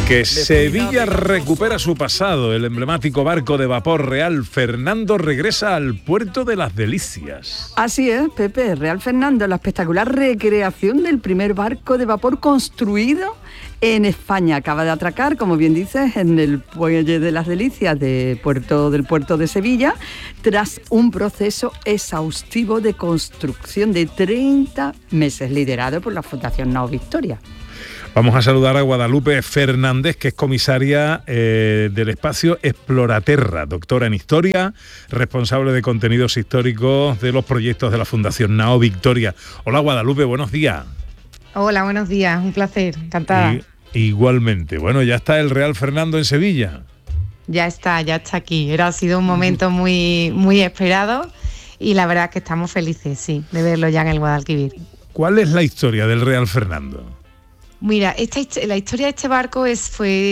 Que Sevilla recupera su pasado. El emblemático barco de vapor Real Fernando regresa al puerto de las Delicias. Así es, Pepe. Real Fernando, la espectacular recreación del primer barco de vapor construido en España. Acaba de atracar, como bien dices, en el Muelle de las Delicias del puerto de Sevilla, tras un proceso exhaustivo de construcción de 30 meses, liderado por la Fundación Nao Victoria. Vamos a saludar a Guadalupe Fernández, que es comisaria del espacio Exploraterra, doctora en Historia, responsable de contenidos históricos de los proyectos de la Fundación Nao Victoria. Hola Guadalupe, buenos días. Hola, buenos días, un placer, encantada. Igualmente. Bueno, ya está el Real Fernando en Sevilla. Ya está aquí. Ha sido un momento muy, muy esperado y la verdad es que estamos felices, sí, de verlo ya en el Guadalquivir. ¿Cuál es la historia del Real Fernando? Mira, la historia de este barco es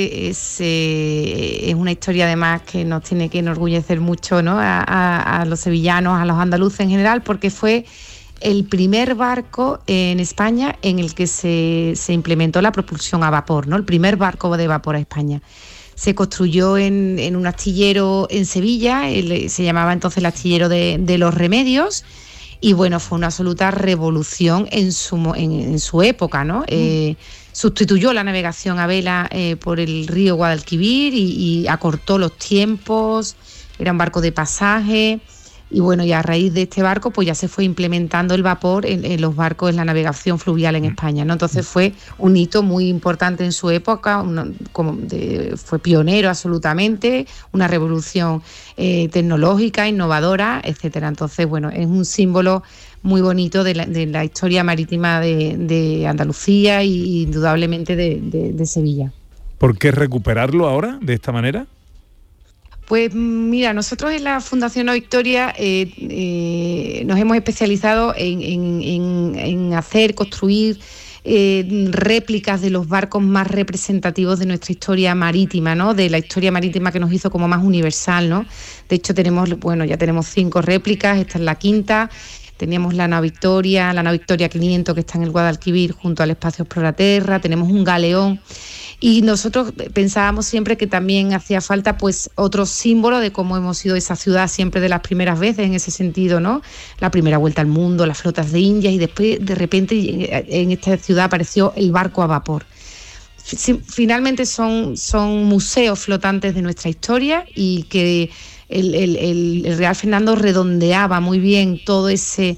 una historia además que nos tiene que enorgullecer mucho, ¿no? a los sevillanos, a los andaluces en general, porque fue el primer barco en España en el que se implementó la propulsión a vapor, ¿no? El primer barco de vapor a España. Se construyó en un astillero en Sevilla, se llamaba entonces el astillero de los Remedios. Y bueno, fue una absoluta revolución en su época, ¿no? Sustituyó la navegación a vela por el río Guadalquivir y acortó los tiempos, era un barco de pasaje. Y bueno, y a raíz de este barco pues ya se fue implementando el vapor en los barcos en la navegación fluvial en España, ¿no? Entonces fue un hito muy importante en su época, fue pionero absolutamente, una revolución tecnológica, innovadora, etcétera. Entonces, bueno, es un símbolo muy bonito de la historia marítima de Andalucía y indudablemente de Sevilla. ¿Por qué recuperarlo ahora de esta manera? Pues mira, nosotros en la Fundación Nao Victoria nos hemos especializado en construir réplicas de los barcos más representativos de nuestra historia marítima, ¿no? De la historia marítima que nos hizo como más universal, ¿no? De hecho ya tenemos 5 réplicas, esta es la 5ª. Teníamos la Nao Victoria 500 que está en el Guadalquivir junto al espacio Exploraterra, tenemos un galeón. Y nosotros pensábamos siempre que también hacía falta pues otro símbolo de cómo hemos sido esa ciudad siempre de las primeras veces en ese sentido, ¿no? La primera vuelta al mundo, las flotas de Indias, y después de repente en esta ciudad apareció el barco a vapor. Finalmente son museos flotantes de nuestra historia y que el Real Fernando redondeaba muy bien todo ese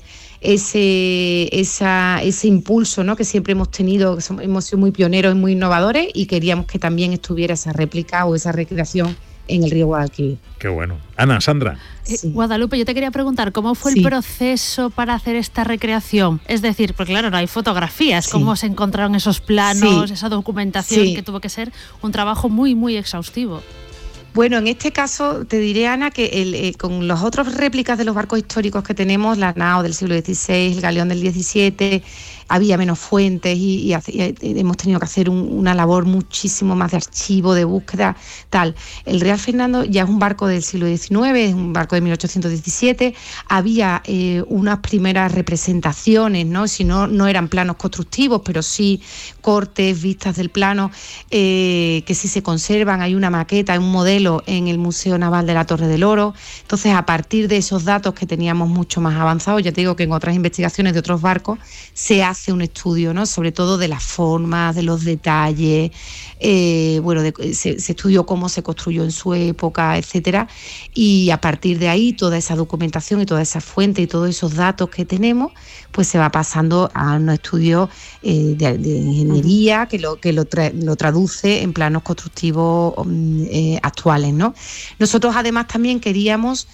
impulso, ¿no? Que siempre hemos tenido, hemos sido muy pioneros y muy innovadores, y queríamos que también estuviera esa réplica o esa recreación en el río Guadalquivir. Qué bueno. Ana, Sandra. Sí. Guadalupe, yo te quería preguntar, ¿cómo fue el proceso para hacer esta recreación? Es decir, porque claro, no hay fotografías, ¿cómo se encontraron esos planos, esa documentación, que tuvo que ser un trabajo muy, muy exhaustivo? Bueno, en este caso te diré, Ana, que con las otras réplicas de los barcos históricos que tenemos, la Nao del siglo XVI, el Galeón del XVII, había menos fuentes y hemos tenido que hacer una labor muchísimo más de archivo, de búsqueda, tal. El Real Fernando ya es un barco del siglo XIX, es un barco de 1817, había unas primeras representaciones, ¿no? Si no eran planos constructivos, pero sí cortes, vistas del plano, que sí se conservan. Hay una maqueta, un modelo en el Museo Naval de la Torre del Oro. Entonces, a partir de esos datos que teníamos mucho más avanzados, ya te digo que en otras investigaciones de otros barcos se hace un estudio, ¿no? Sobre todo de las formas, de los detalles, se estudió cómo se construyó en su época, etcétera, y a partir de ahí toda esa documentación y toda esa fuente y todos esos datos que tenemos, pues se va pasando a un estudio de ingeniería que lo traduce en planos constructivos actuales, ¿no? Nosotros además también queríamos,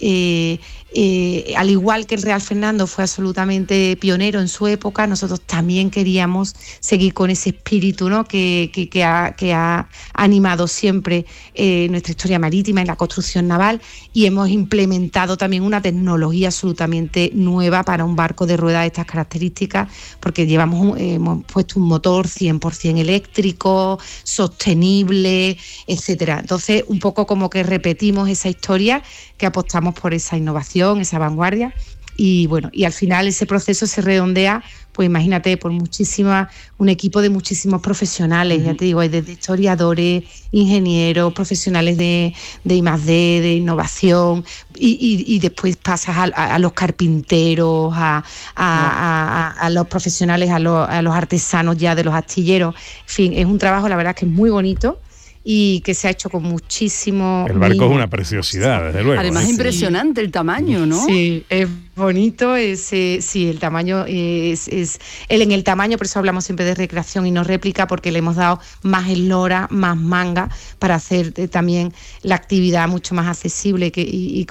al igual que el Real Fernando fue absolutamente pionero en su época, nosotros también queríamos seguir con ese espíritu, ¿no? que ha animado siempre nuestra historia marítima y la construcción naval, y hemos implementado también una tecnología absolutamente nueva para un barco de ruedas de estas características, porque hemos puesto un motor 100% eléctrico, sostenible, etcétera. Entonces, un poco como que repetimos esa historia, que apostamos por esa innovación, esa vanguardia, Y bueno, y al final ese proceso se redondea, pues imagínate, por un equipo de muchísimos profesionales, ya te digo, hay desde historiadores, ingenieros, profesionales de I+D, de innovación, y después pasas a los carpinteros, a los profesionales, a los artesanos ya de los astilleros. En fin, es un trabajo, la verdad, que es muy bonito y que se ha hecho con muchísimo... El barco es una preciosidad, desde luego. Además, impresionante el tamaño, ¿no? Sí, es bonito, sí, el tamaño es en el tamaño, por eso hablamos siempre de recreación y no réplica, porque le hemos dado más eslora, más manga, para hacer también la actividad mucho más accesible y